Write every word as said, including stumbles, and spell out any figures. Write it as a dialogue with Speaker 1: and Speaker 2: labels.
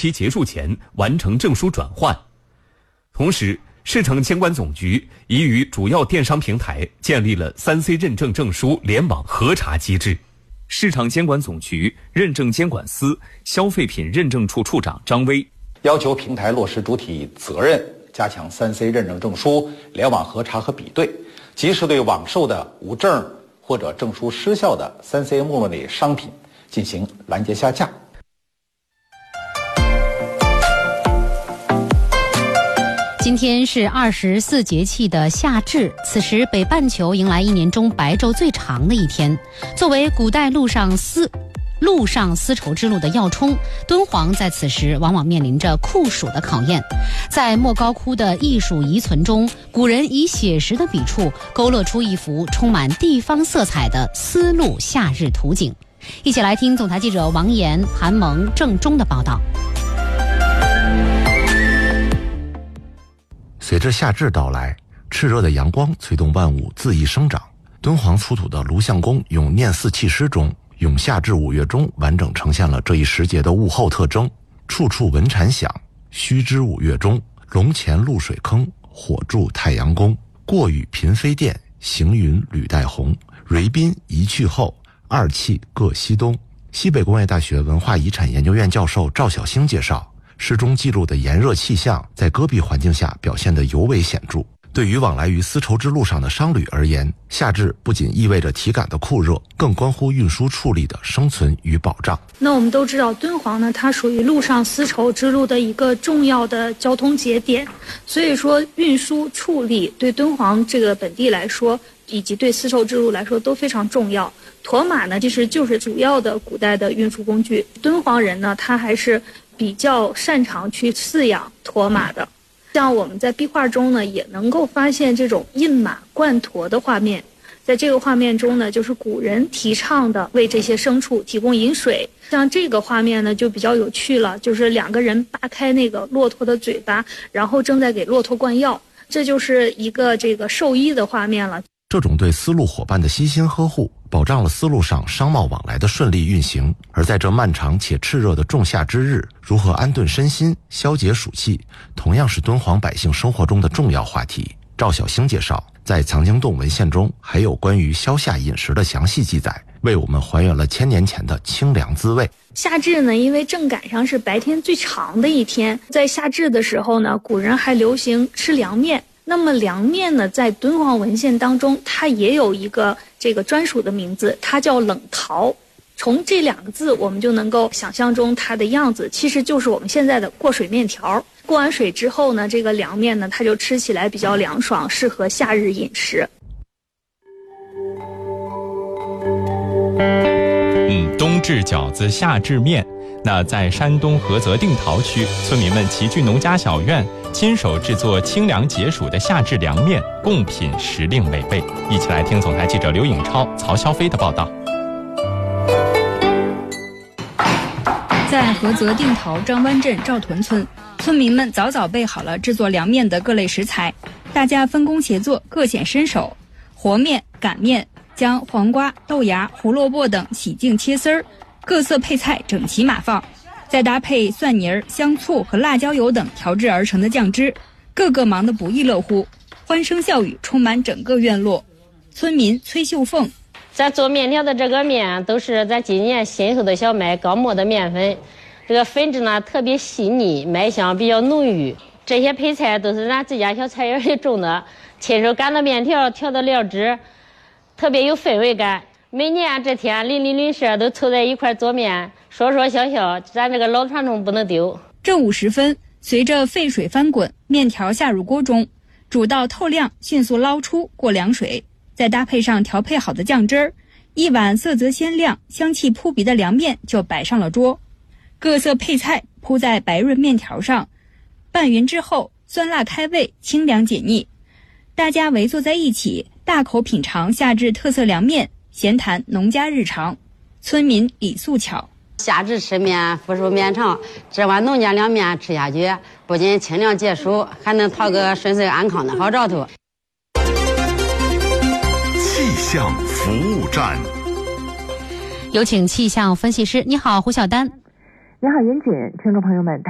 Speaker 1: 期结束前完成证书转换。同时，市场监管总局已与主要电商平台建立了 三 C 认证证书联网核查机制。市场监管总局认证监管司消费品认证处处长张威
Speaker 2: 要求平台落实主体责任，加强 三 C 认证证书联网核查和比对，及时对网售的无证或者证书失效的 三 C 目录类商品进行拦截下架。
Speaker 3: 今天是二十四节气的夏至，此时北半球迎来一年中白昼最长的一天。作为古代陆上丝陆上丝绸之路的要冲，敦煌在此时往往面临着酷暑的考验。在莫高窟的艺术遗存中，古人以写实的笔触勾勒出一幅充满地方色彩的丝路夏日图景。一起来听总台记者王岩、韩萌、郑中的报道。
Speaker 4: 随着夏至到来，炽热的阳光催动万物恣意生长。敦煌出土的卢相公用念四器诗中咏夏至五月中完整呈现了这一时节的物候特征。处处闻蝉响，须知五月中，龙潜露水坑，火柱太阳宫。过雨频飞电，行云履带红。蕊宾一去后，二气各西东。西北工业大学文化遗产研究院教授赵小星介绍，诗中记录的炎热气象在戈壁环境下表现得尤为显著。对于往来于丝绸之路上的商旅而言，夏至不仅意味着体感的酷热，更关乎运输处理的生存与保障。
Speaker 5: 那我们都知道，敦煌呢，它属于陆上丝绸之路的一个重要的交通节点，所以说运输处理对敦煌这个本地来说，以及对丝绸之路来说都非常重要。驼马呢，其实就是主要的古代的运输工具。敦煌人呢，他还是比较擅长去饲养驼马的。像我们在壁画中呢，也能够发现这种印马灌驼的画面。在这个画面中呢，就是古人提倡的为这些牲畜提供饮水。像这个画面呢，就比较有趣了，就是两个人扒开那个骆驼的嘴巴，然后正在给骆驼灌药，这就是一个这个兽医的画面了。
Speaker 4: 这种对丝路伙伴的悉心呵护，保障了丝路上商贸往来的顺利运行。而在这漫长且炽热的仲夏之日，如何安顿身心、消解暑气，同样是敦煌百姓生活中的重要话题。赵小星介绍，在藏经洞文献中还有关于消夏饮食的详细记载，为我们还原了千年前的清凉滋味。
Speaker 5: 夏至呢，因为正赶上是白天最长的一天，在夏至的时候呢，古人还流行吃凉面。那么凉面呢，在敦煌文献当中，它也有一个这个专属的名字，它叫冷陶。从这两个字，我们就能够想象中它的样子，其实就是我们现在的过水面条。过完水之后呢，这个凉面呢，它就吃起来比较凉爽，适合夏日饮食。
Speaker 6: 嗯，冬至饺子，夏至面。那在山东菏泽定陶区，村民们齐聚农家小院，亲手制作清凉解暑的夏至凉面，共品时令美味。一起来听总台记者刘颖超、曹肖飞的报道。
Speaker 7: 在菏泽定陶张湾镇赵屯村，村民们早早备好了制作凉面的各类食材，大家分工协作，各显身手。和面、擀面，将黄瓜、豆芽、胡萝卜等洗净切丝儿，各色配菜整齐码放，再搭配蒜泥、香醋和辣椒油等调制而成的酱汁，个个忙得不亦乐乎，欢声笑语充满整个院落。村民崔秀凤，
Speaker 8: 咱做面条的这个面都是咱今年新收的小麦刚磨的面粉，这个粉质呢特别细腻，麦香比较浓郁。这些配菜都是咱自家小菜园里种的，亲手擀的面条，调的料汁，特别有氛围感。每年这天邻里邻舍都凑在一块做面，说说笑笑，咱这个老传统不能丢。
Speaker 7: 正午时分，随着沸水翻滚，面条下入锅中，煮到透亮，迅速捞出过凉水，再搭配上调配好的酱汁儿，一碗色泽鲜亮、香气扑鼻的凉面就摆上了桌。各色配菜铺在白润面条上，拌匀之后，酸辣开胃，清凉解腻。大家围坐在一起，大口品尝夏至特色凉面，闲谈农家日常。村民李素巧，
Speaker 9: 夏至吃面，福寿绵长，这碗农家凉面吃下去，不仅清凉解暑，还能讨个顺遂安康的好兆头。
Speaker 10: 气象服务站，
Speaker 3: 有请气象分析师。你好，胡晓丹。
Speaker 11: 你好，严谨，听众朋友们。